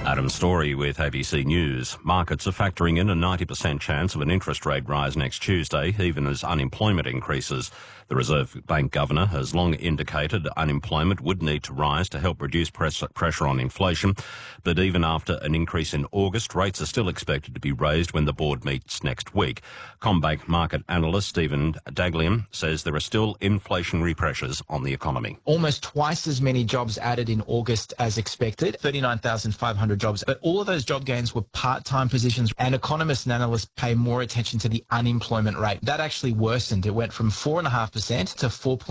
Adam Story with ABC News. Markets are factoring in a 90% chance of an interest rate rise next Tuesday, even as unemployment increases. The Reserve Bank Governor has long indicated unemployment would need to rise to help reduce pressure on inflation. But even after an increase in August, rates are still expected to be raised when the board meets next week. CommBank market analyst Stephen Dagliam says there are still inflationary pressures on the economy. Almost twice as many jobs added in August as expected, 39,500 jobs. But all of those job gains were part-time positions, and economists and analysts pay more attention to the unemployment rate. That actually worsened. It went from 4.5% to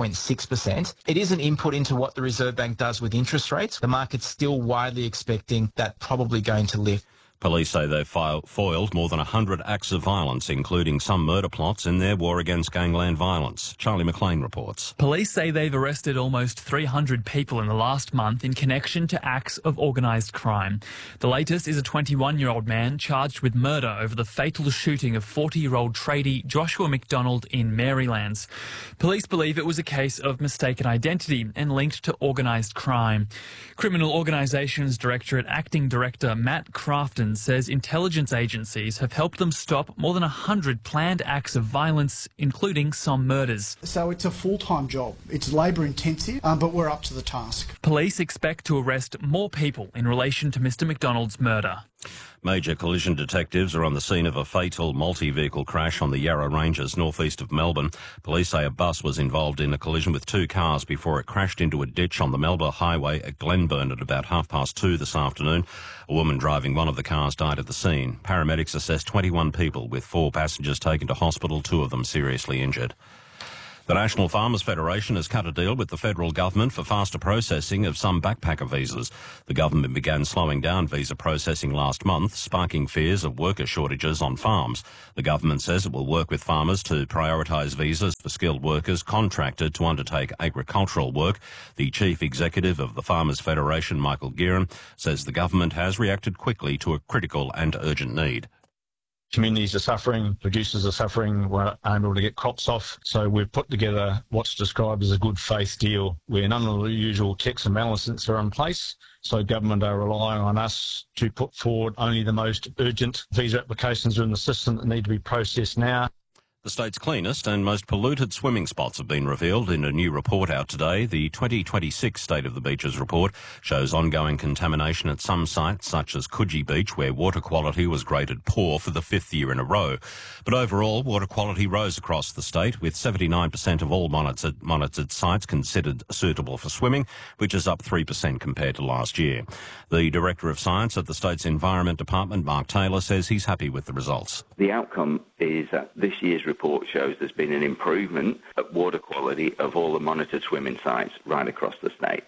4.6%. It is an input into what the Reserve Bank does with interest rates. The market's still widely expecting that probably going to lift. Police say they've foiled more than 100 acts of violence, including some murder plots in their war against gangland violence. Charlie McLean reports. Police say they've arrested almost 300 people in the last month in connection to acts of organised crime. The latest is a 21-year-old man charged with murder over the fatal shooting of 40-year-old tradie Joshua McDonald in Marylands. Police believe it was a case of mistaken identity and linked to organised crime. Criminal Organisations Directorate Acting Director Matt Crafton says intelligence agencies have helped them stop more than 100 planned acts of violence, including some murders. So it's a full-time job. It's labour intensive, but we're up to the task. Police expect to arrest more people in relation to Mr McDonald's murder. Major collision detectives are on the scene of a fatal multi-vehicle crash on the Yarra Ranges northeast of Melbourne. Police say a bus was involved in a collision with two cars before it crashed into a ditch on the Melbourne Highway at Glenburn at about 2:30 this afternoon. A woman driving one of the cars died at the scene. Paramedics assessed 21 people, with 4 passengers taken to hospital, 2 of them seriously injured. The National Farmers Federation has cut a deal with the federal government for faster processing of some backpacker visas. The government began slowing down visa processing last month, sparking fears of worker shortages on farms. The government says it will work with farmers to prioritise visas for skilled workers contracted to undertake agricultural work. The chief executive of the Farmers Federation, Michael Gearan, says the government has reacted quickly to a critical and urgent need. Communities are suffering, producers are suffering, we're unable to get crops off. So we've put together what's described as a good faith deal where none of the usual checks and balances are in place. So government are relying on us to put forward only the most urgent visa applications are in the system that need to be processed now. The state's cleanest and most polluted swimming spots have been revealed in a new report out today. The 2026 State of the Beaches report shows ongoing contamination at some sites, such as Coogee Beach, where water quality was graded poor for the 5th year in a row. But overall, water quality rose across the state, with 79% of all monitored sites considered suitable for swimming, which is up 3% compared to last year. The Director of Science at the state's Environment Department, Mark Taylor, says he's happy with the results. The outcome is that this year's report shows there's been an improvement at water quality of all the monitored swimming sites right across the state.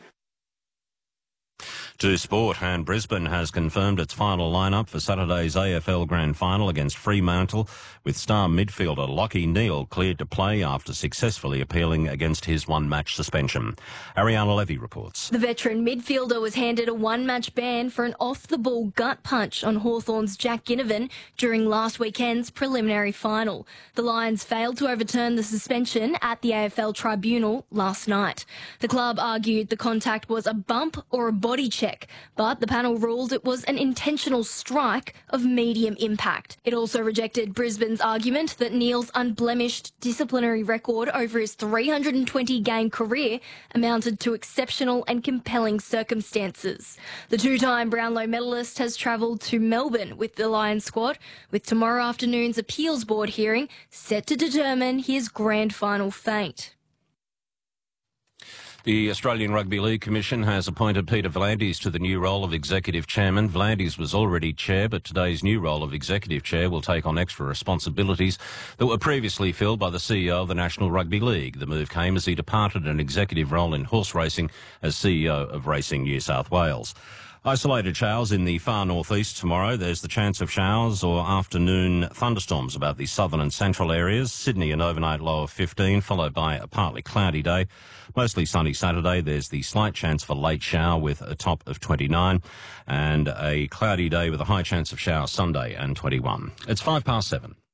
To sport, and Brisbane has confirmed its final lineup for Saturday's AFL Grand Final against Fremantle, with star midfielder Lachie Neale cleared to play after successfully appealing against his one-match suspension. Ariana Levy reports. The veteran midfielder was handed a one-match ban for an off-the-ball gut punch on Hawthorn's Jack Ginnivan during last weekend's preliminary final. The Lions failed to overturn the suspension at the AFL tribunal last night. The club argued the contact was a bump or a body check, but the panel ruled it was an intentional strike of medium impact. It also rejected Brisbane's argument that Neale's unblemished disciplinary record over his 320-game career amounted to exceptional and compelling circumstances. The two-time Brownlow medalist has travelled to Melbourne with the Lions squad, with tomorrow afternoon's appeals board hearing set to determine his grand final fate. The Australian Rugby League Commission has appointed Peter V'landys to the new role of Executive Chairman. V'landys was already Chair, but today's new role of Executive Chair will take on extra responsibilities that were previously filled by the CEO of the National Rugby League. The move came as he departed an executive role in horse racing as CEO of Racing New South Wales. Isolated showers in the far northeast tomorrow. There's the chance of showers or afternoon thunderstorms about the southern and central areas. Sydney an overnight low of 15, followed by a partly cloudy day. Mostly sunny Saturday. There's the slight chance for late shower with a top of 29, and a cloudy day with a high chance of showers Sunday and 21. It's 7:05.